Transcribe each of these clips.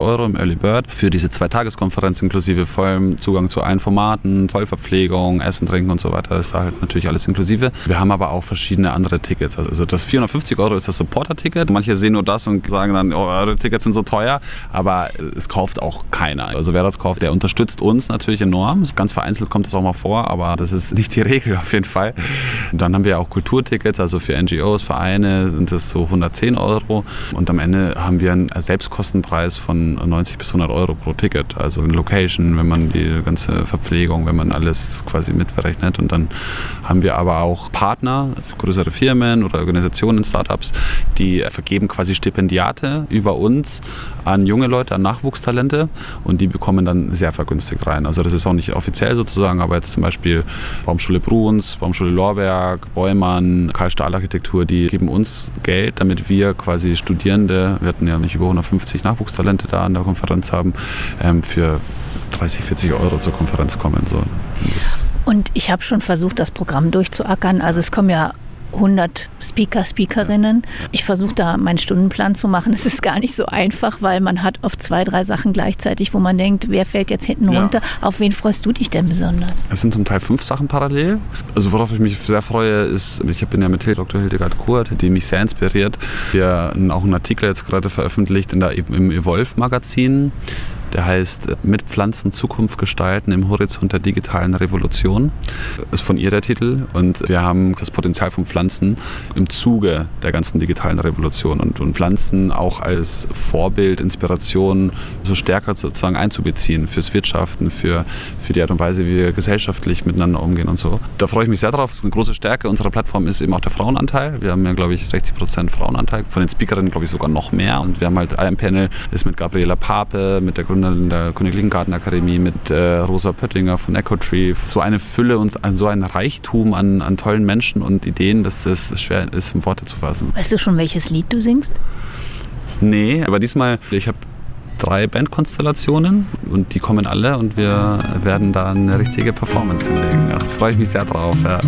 € im Early Bird für diese 2-Tages-Konferenz inklusive vollem Zugang zu allen Formaten, Vollverpflegung, Essen, Trinken und so weiter. Das ist da halt natürlich alles inklusive. Wir haben aber auch verschiedene andere Tickets. Also das 450 € ist das Supporter-Ticket. Manche sehen nur das und sagen dann, oh, eure Tickets sind so teuer, aber es kauft auch keiner. Also wer das kauft, der unterstützt uns natürlich enorm. Ganz vereinzelt kommt das auch mal vor, aber das ist nicht die Regel auf jeden Fall. Und dann haben wir auch Kulturtickets, also für NGOs, Vereine sind das so 110 € und am Ende haben wir einen Selbstkostenpreis von 90 bis 100 € pro Ticket, also in Location, wenn man die ganze Verpflegung, wenn man alles quasi mitberechnet. Und dann haben wir aber auch Partner, größere Firmen oder Organisationen, Startups, die vergeben quasi Stipendiate über uns an junge Leute, an Nachwuchstalente und die bekommen dann sehr vergünstigt rein. Also das ist auch nicht offiziell sozusagen, aber jetzt zum Beispiel Baumschule Bruns, Baumschule Lorberg, Beumann, Karl Stahl Architektur, die geben uns Geld, damit wir quasi Studierende, wir hatten ja nicht über 150 Nachwuchstalente da an der Konferenz haben, für 30, 40 € zur Konferenz kommen. So. Und ich habe schon versucht, das Programm durchzuackern. Also es kommen ja 100 Speaker, Speakerinnen. Ich versuche da meinen Stundenplan zu machen. Es ist gar nicht so einfach, weil man hat oft 2, 3 Sachen gleichzeitig, wo man denkt, wer fällt jetzt hinten runter? Auf wen freust du dich denn besonders? Es sind zum Teil 5 Sachen parallel. Also worauf ich mich sehr freue, ist, ich bin ja mit Dr. Hildegard Kurt, die mich sehr inspiriert. Wir haben auch einen Artikel jetzt gerade veröffentlicht im Evolve-Magazin. Der heißt Mit Pflanzen Zukunft gestalten im Horizont der digitalen Revolution. Das ist von ihr der Titel. Und wir haben das Potenzial von Pflanzen im Zuge der ganzen digitalen Revolution und Pflanzen auch als Vorbild, Inspiration so stärker sozusagen einzubeziehen fürs Wirtschaften, für die Art und Weise, wie wir gesellschaftlich miteinander umgehen und so. Da freue ich mich sehr drauf. Das ist eine große Stärke unserer Plattform ist eben auch der Frauenanteil. Wir haben ja, glaube ich, 60% Frauenanteil. Von den Speakerinnen, glaube ich, sogar noch mehr. Und wir haben halt ein Panel, ist mit Gabriela Pape, mit der Gründerin der Königlichen Gartenakademie, mit Rosa Pöttinger von Ecotree. So eine Fülle und so ein Reichtum an tollen Menschen und Ideen, dass es schwer ist, in Worte zu fassen. Weißt du schon, welches Lied du singst? Nee, aber diesmal, ich habe 3 Bandkonstellationen und die kommen alle und wir werden da eine richtige Performance hinlegen. Also freue ich mich sehr drauf. Ja.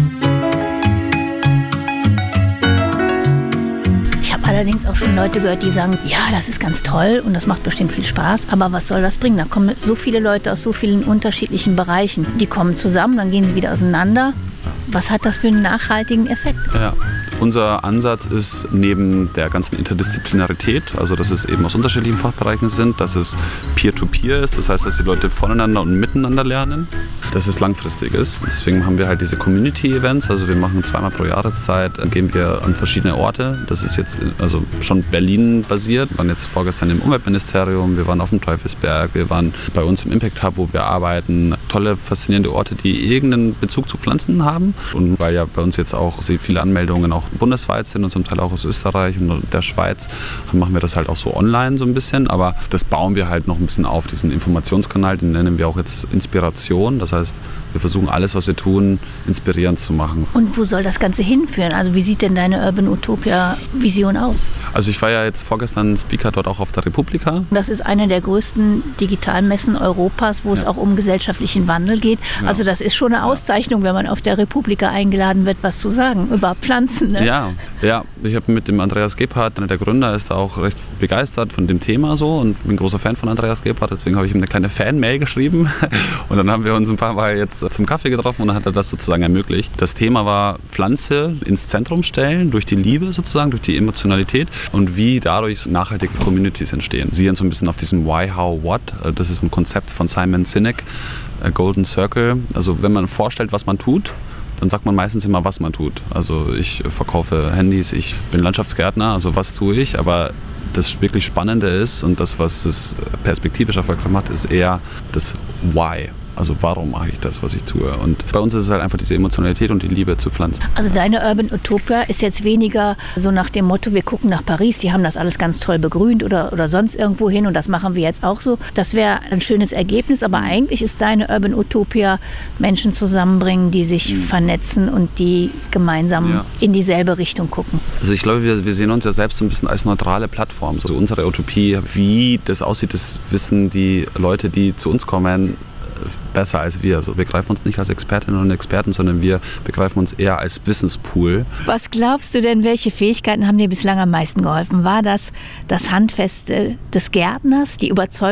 Allerdings auch schon Leute gehört, die sagen, ja, das ist ganz toll und das macht bestimmt viel Spaß, aber was soll das bringen? Da kommen so viele Leute aus so vielen unterschiedlichen Bereichen. Die kommen zusammen, dann gehen sie wieder auseinander. Was hat das für einen nachhaltigen Effekt? Ja. Unser Ansatz ist neben der ganzen Interdisziplinarität, also dass es eben aus unterschiedlichen Fachbereichen sind, dass es Peer-to-Peer ist, das heißt, dass die Leute voneinander und miteinander lernen, dass es langfristig ist. Deswegen haben wir halt diese Community-Events, also wir machen 2-mal pro Jahreszeit, gehen wir an verschiedene Orte. Das ist jetzt also schon Berlin basiert. Wir waren jetzt vorgestern im Umweltministerium, wir waren auf dem Teufelsberg, wir waren bei uns im Impact Hub, wo wir arbeiten. Tolle, faszinierende Orte, die irgendeinen Bezug zu Pflanzen haben. Und weil ja bei uns jetzt auch sehr viele Anmeldungen auch bundesweit sind und zum Teil auch aus Österreich und der Schweiz, machen wir das halt auch so online so ein bisschen. Aber das bauen wir halt noch ein bisschen auf, diesen Informationskanal, den nennen wir auch jetzt Inspiration. Das heißt, wir versuchen alles, was wir tun, inspirierend zu machen. Und wo soll das Ganze hinführen? Also wie sieht denn deine Urban Utopia-Vision aus? Also ich war ja jetzt vorgestern Speaker dort auch auf der Republika. Das ist eine der größten Digitalmessen Europas, wo es auch um gesellschaftlichen Wandel geht. Ja. Also das ist schon eine Auszeichnung, wenn man auf der Republika eingeladen wird, was zu sagen über Pflanzen. Ne? Ja. Ich habe mit dem Andreas Gebhardt, einer der Gründer, ist da auch recht begeistert von dem Thema so und bin großer Fan von Andreas Gebhardt, deswegen habe ich ihm eine kleine Fan-Mail geschrieben und dann haben wir uns ein paar Mal jetzt zum Kaffee getroffen und dann hat er das sozusagen ermöglicht. Das Thema war Pflanze ins Zentrum stellen, durch die Liebe sozusagen, durch die Emotionalität und wie dadurch nachhaltige Communities entstehen. Sie sind so ein bisschen auf diesem Why, How, What, das ist ein Konzept von Simon Sinek, Golden Circle. Also wenn man vorstellt, was man tut, dann sagt man meistens immer, was man tut. Also ich verkaufe Handys, ich bin Landschaftsgärtner, also was tue ich, aber das wirklich Spannende ist und das, was es perspektivisch erfolgreich macht, ist eher das Why. Also warum mache ich das, was ich tue? Und bei uns ist es halt einfach diese Emotionalität und die Liebe zu Pflanzen. Also deine Urban Utopia ist jetzt weniger so nach dem Motto, wir gucken nach Paris, die haben das alles ganz toll begrünt oder sonst irgendwo hin und das machen wir jetzt auch so. Das wäre ein schönes Ergebnis, aber eigentlich ist deine Urban Utopia Menschen zusammenbringen, die sich vernetzen und die gemeinsam in dieselbe Richtung gucken. Also ich glaube, wir sehen uns ja selbst so ein bisschen als neutrale Plattform. Also unsere Utopie, wie das aussieht, das wissen die Leute, die zu uns kommen, besser als wir. Also wir begreifen uns nicht als Expertinnen und Experten, sondern wir begreifen uns eher als Wissenspool. Was glaubst du denn, welche Fähigkeiten haben dir bislang am meisten geholfen? War das Handfeste des Gärtners, die Überzeugung